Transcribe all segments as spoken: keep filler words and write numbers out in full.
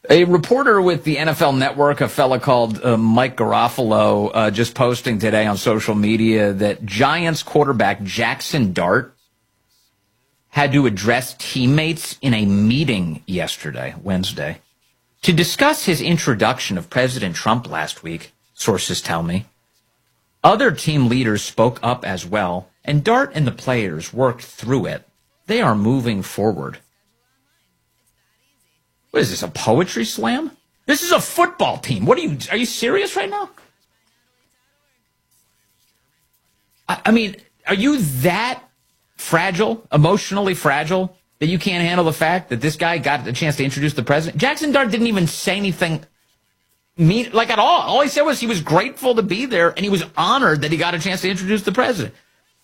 A reporter with the N F L Network, a fella called uh, Mike Garofalo, uh, just posting today on social media that Giants quarterback Jackson Dart had to address teammates in a meeting yesterday, Wednesday, to discuss his introduction of President Trump last week, sources tell me. Other team leaders spoke up as well, and Dart and the players worked through it. They are moving forward. What is this, a poetry slam? This is a football team. What are you, are you serious right now? I, I mean, are you that fragile, emotionally fragile, that you can't handle the fact that this guy got the chance to introduce the president? Jackson Dart didn't even say anything mean, like at all. All he said was he was grateful to be there, and he was honored that he got a chance to introduce the president.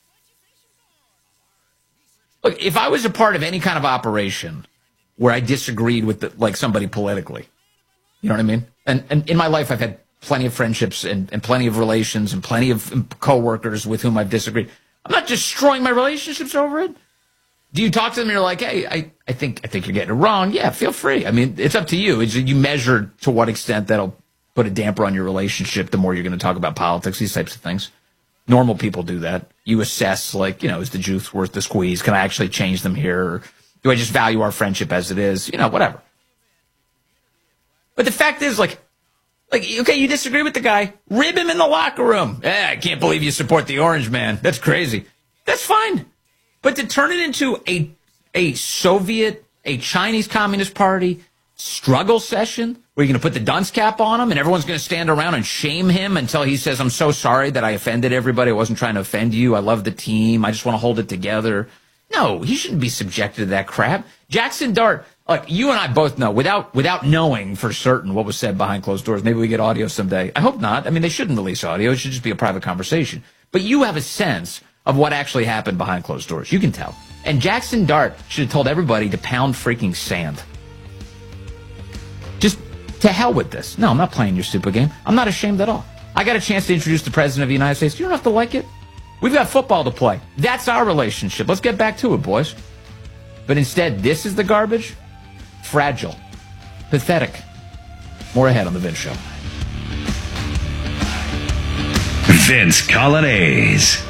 Look, if I was a part of any kind of operation where I disagreed with the, like somebody politically, you know what I mean? And, and in my life, I've had plenty of friendships and, and plenty of relations and plenty of coworkers with whom I've disagreed. I'm not destroying my relationships over it. Do you talk to them and you're like, hey, I, I think I think you're getting it wrong? Yeah, feel free. I mean, it's up to you. It's, you measure to what extent that'll put a damper on your relationship the more you're going to talk about politics, these types of things. Normal people do that. You assess, like, you know, is the juice worth the squeeze? Can I actually change them here? Or do I just value our friendship as it is? You know, whatever. But the fact is, like, like okay, you disagree with the guy, rib him in the locker room. Eh, I can't believe you support the orange man. That's crazy. That's fine. But to turn it into a a Soviet, a Chinese Communist Party struggle session where you're going to put the dunce cap on him and everyone's going to stand around and shame him until he says, I'm so sorry that I offended everybody. I wasn't trying to offend you. I love the team. I just want to hold it together. No, he shouldn't be subjected to that crap. Jackson Dart, like, you and I both know, without without knowing for certain what was said behind closed doors, maybe we get audio someday. I hope not. I mean, they shouldn't release audio. It should just be a private conversation. But you have a sense of what actually happened behind closed doors. You can tell. And Jackson Dart should have told everybody to pound freaking sand. Just to hell with this. No, I'm not playing your stupid game. I'm not ashamed at all. I got a chance to introduce the President of the United States. You don't have to like it. We've got football to play. That's our relationship. Let's get back to it, boys. But instead, this is the garbage. Fragile. Pathetic. More ahead on The Vince Show. Vince Coglianese.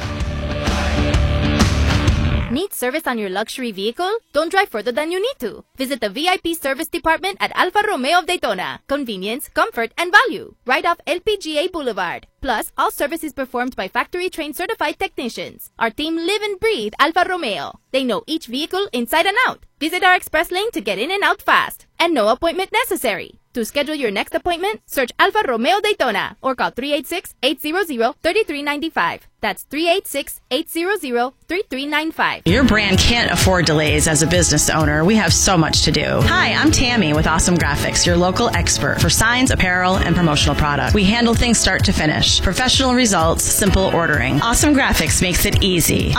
Need service on your luxury vehicle? Don't drive further than you need to. Visit the V I P service department at Alfa Romeo of Daytona. Convenience, comfort, and value. Right off L P G A Boulevard. Plus, all service is performed by factory-trained certified technicians. Our team live and breathe Alfa Romeo. They know each vehicle inside and out. Visit our express lane to get in and out fast. And no appointment necessary. To schedule your next appointment, search Alfa Romeo Daytona or call three eight six, eight hundred, three three nine five. That's three eight six, eight hundred, three three nine five. Your brand can't afford delays as a business owner. We have so much to do. Hi, I'm Tammy with Awesome Graphics, your local expert for signs, apparel, and promotional products. We handle things start to finish. Professional results, simple ordering. Awesome Graphics makes it easy.